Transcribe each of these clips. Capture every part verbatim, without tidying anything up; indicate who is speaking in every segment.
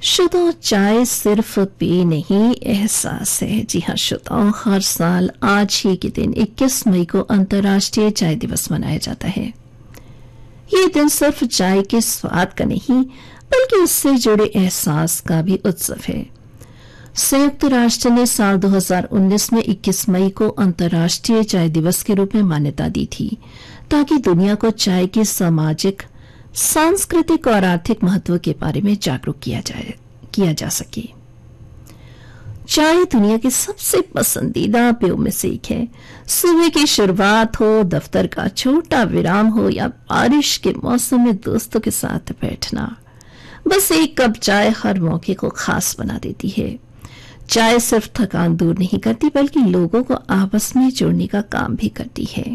Speaker 1: श्रोताओं, चाय सिर्फ पे नहीं, एहसास है। जी हाँ श्रोताओं, हर साल आज ही के दिन इक्कीस मई को अंतर्राष्ट्रीय चाय दिवस मनाया जाता है। ये दिन सिर्फ चाय के स्वाद का नहीं बल्कि उससे जुड़े एहसास का भी उत्सव है। संयुक्त राष्ट्र ने साल दो हज़ार उन्नीस में इक्कीस मई को अंतर्राष्ट्रीय चाय दिवस के रूप में मान्यता दी थी, ताकि दुनिया को चाय की सामाजिक, सांस्कृतिक और आर्थिक महत्व के बारे में जागरूक किया जाए किया जा सके। चाय दुनिया की सबसे पसंदीदा पेयों में से एक है। सुबह की शुरुआत हो, दफ्तर का छोटा विराम हो या बारिश के मौसम में दोस्तों के साथ बैठना, बस एक कप चाय हर मौके को खास बना देती है। चाय सिर्फ थकान दूर नहीं करती बल्कि लोगों को आपस में जोड़ने का काम भी करती है।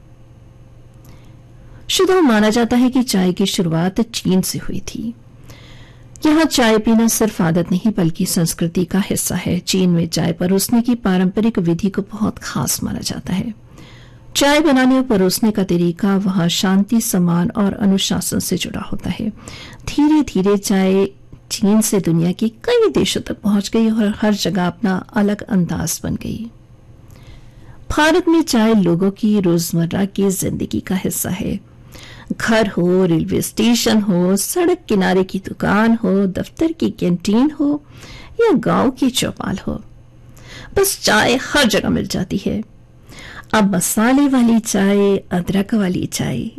Speaker 1: शुद्ध माना जाता है कि चाय की शुरुआत चीन से हुई थी। यहाँ चाय पीना सिर्फ आदत नहीं बल्कि संस्कृति का हिस्सा है। चीन में चाय परोसने की पारंपरिक विधि को बहुत खास माना जाता है। चाय बनाने और परोसने का तरीका वहाँ शांति, सम्मान और अनुशासन से जुड़ा होता है। धीरे धीरे चाय चीन से दुनिया के कई देशों तक पहुंच गई और हर जगह अपना अलग अंदाज बन गई। भारत में चाय लोगों की रोजमर्रा की जिंदगी का हिस्सा है। घर हो, रेलवे स्टेशन हो, सड़क किनारे की दुकान हो, दफ्तर की कैंटीन हो या गांव की चौपाल हो, बस चाय हर जगह मिल जाती है। अब मसाले वाली चाय, अदरक वाली चाय